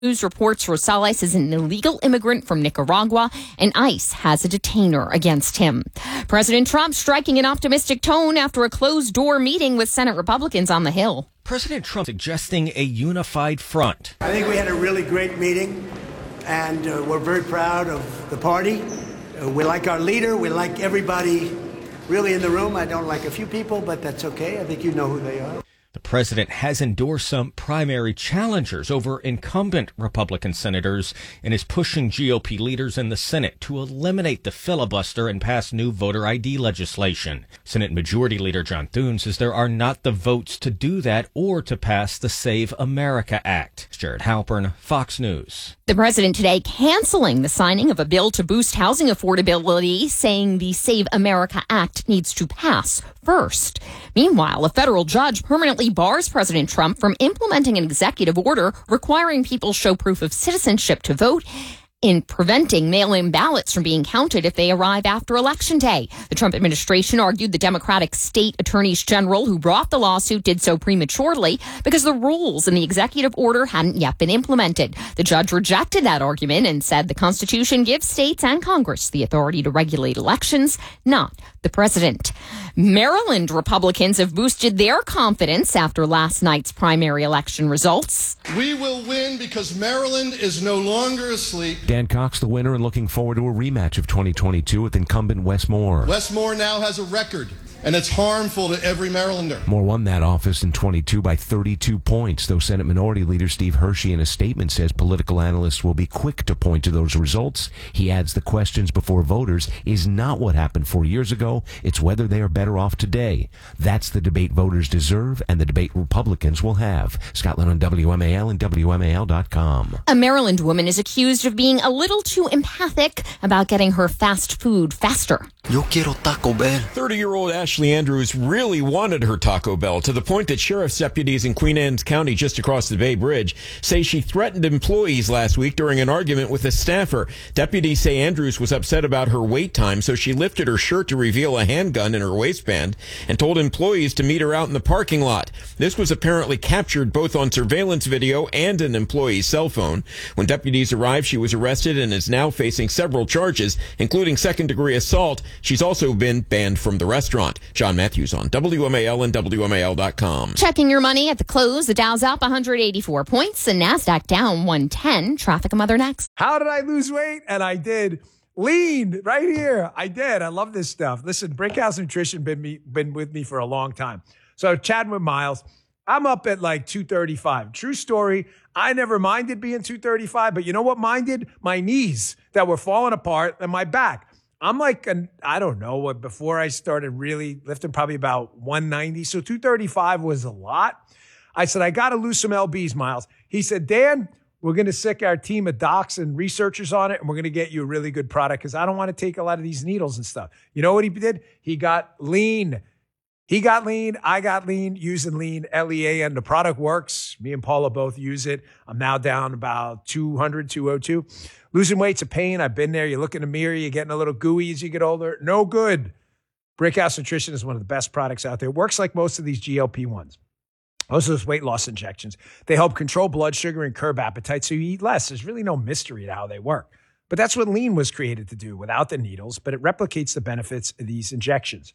News reports Rosales is an illegal immigrant from Nicaragua, and ICE has a detainer against him. President Trump striking an optimistic tone after a closed-door meeting with Senate Republicans on the Hill. President Trump suggesting a unified front. I think we had a really great meeting, and we're very proud of the party. We like our leader. We like everybody really in the room. I don't like a few people, but that's okay. I think you know who they are. The president has endorsed some primary challengers over incumbent Republican senators and is pushing GOP leaders in the Senate to eliminate the filibuster and pass new voter ID legislation. Senate Majority Leader John Thune says there are not the votes to do that or to pass the Save America Act. Jared Halpern, Fox News. The president today canceling the signing of a bill to boost housing affordability, saying the Save America Act needs to pass first. Meanwhile, a federal judge permanently bars President Trump from implementing an executive order requiring people show proof of citizenship to vote, in preventing mail-in ballots from being counted if they arrive after Election Day. The Trump administration argued the Democratic state attorneys general who brought the lawsuit did so prematurely because the rules in the executive order hadn't yet been implemented. The judge rejected that argument and said the Constitution gives states and Congress the authority to regulate elections, not the president. Maryland Republicans have boosted their confidence after last night's primary election results. We will win because Maryland is no longer asleep. Dan Cox, the winner, and looking forward to a rematch of 2022 with incumbent Wes Moore. Wes Moore now has a record, and it's harmful to every Marylander. Moore won that office in 22 by 32 points, though Senate Minority Leader Steve Hershey in a statement says political analysts will be quick to point to those results. He adds the questions before voters is not what happened 4 years ago. It's whether they are better off today. That's the debate voters deserve and the debate Republicans will have. Scotland on WMAL and WMAL.com. A Maryland woman is accused of being a little too empathic about getting her fast food faster. Yo quiero Taco Bell. 30-year-old Ashley Andrews really wanted her Taco Bell to the point that sheriff's deputies in Queen Anne's County just across the Bay Bridge say she threatened employees last week during an argument with a staffer. Deputies say Andrews was upset about her wait time, so she lifted her shirt to reveal a handgun in her waistband and told employees to meet her out in the parking lot. This was apparently captured both on surveillance video and an employee's cell phone. When deputies arrived, she was arrested and is now facing several charges, including second-degree assault. She's also been banned from the restaurant. John Matthews on WMAL and WMAL.com. Checking your money at the close. The Dow's up 184 points. The NASDAQ down 110. Traffic and Mother next. How did I lose weight? And I did. Lean right here. I did. I love this stuff. Listen, Brickhouse Nutrition been with me for a long time. So chatting with Miles, I'm up at like 235. True story. I never minded being 235, but you know what minded? My knees that were falling apart and my back. I'm like, I don't know, before I started really lifting, probably about 190. So 235 was a lot. I said, I got to lose some LBs, Miles. He said, Dan, we're going to sick our team of docs and researchers on it, and we're going to get you a really good product because I don't want to take a lot of these needles and stuff. You know what he did? He got lean. He got lean. I got lean using lean, LEAN. The product works. Me and Paula both use it. I'm now down about 200, 202. Losing weight's a pain. I've been there. You look in the mirror, you're getting a little gooey as you get older. No good. Brickhouse Nutrition is one of the best products out there. It works like most of these GLP-1s. Most of those weight loss injections. They help control blood sugar and curb appetite so you eat less. There's really no mystery to how they work. But that's what lean was created to do without the needles, but it replicates the benefits of these injections.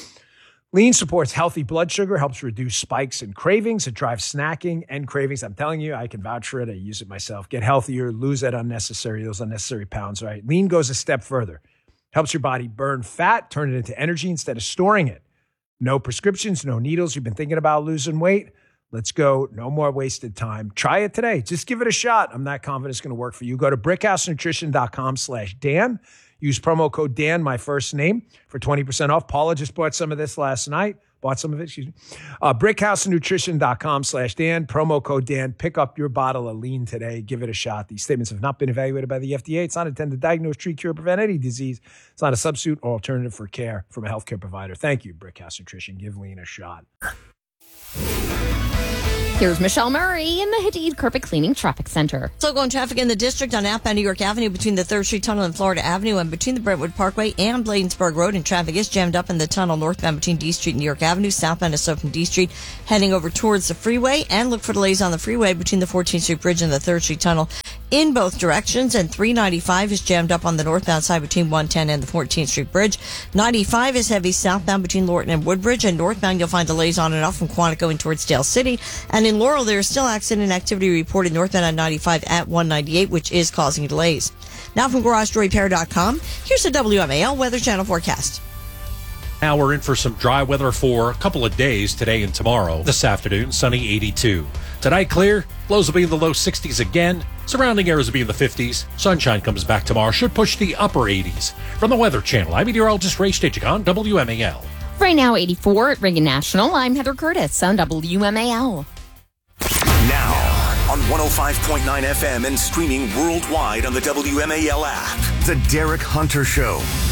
Lean supports healthy blood sugar, helps reduce spikes and cravings. It drives snacking and cravings. I'm telling you, I can vouch for it. I use it myself. Get healthier, lose those unnecessary pounds, right? Lean goes a step further. Helps your body burn fat, turn it into energy instead of storing it. No prescriptions, no needles. You've been thinking about losing weight? Let's go. No more wasted time. Try it today. Just give it a shot. I'm not confident it's going to work for you. Go to brickhousenutrition.com/Dan. Use promo code Dan, my first name, for 20% off. Paula just bought some of this last night. Brickhousenutrition.com/Dan. Promo code Dan. Pick up your bottle of lean today. Give it a shot. These statements have not been evaluated by the FDA. It's not intended to diagnose, treat, cure, or prevent any disease. It's not a substitute or alternative for care from a healthcare provider. Thank you, Brickhouse Nutrition. Give lean a shot. Here's Michelle Murray in the Hadid Carpet Cleaning Traffic Center. Slow going traffic in the district on outbound New York Avenue between the 3rd Street Tunnel and Florida Avenue and between the Brentwood Parkway and Bladensburg Road. And traffic is jammed up in the tunnel northbound between D Street and New York Avenue. Southbound is slow from D Street heading over towards the freeway. And look for delays on the freeway between the 14th Street Bridge and the 3rd Street Tunnel in both directions. And 395 is jammed up on the northbound side between 110 and the 14th Street Bridge. 95 is heavy southbound between Lorton and Woodbridge. And northbound you'll find delays on and off from Quantico going towards Dale City. And in Laurel, there is still accident activity reported northbound on 95 at 198, which is causing delays. Now from GarageDoorRepair.com, here's the WMAL Weather Channel forecast. Now we're in for some dry weather for a couple of days today and tomorrow. This afternoon, sunny 82. Tonight, clear. Lows will be in the low 60s again. Surrounding areas will be in the 50s. Sunshine comes back tomorrow. Should push the upper 80s. From the Weather Channel, I'm meteorologist Ray Stagik on WMAL. Right now, 84 at Reagan National. I'm Heather Curtis on WMAL. Now, on 105.9 FM and streaming worldwide on the WMAL app, The Derek Hunter Show.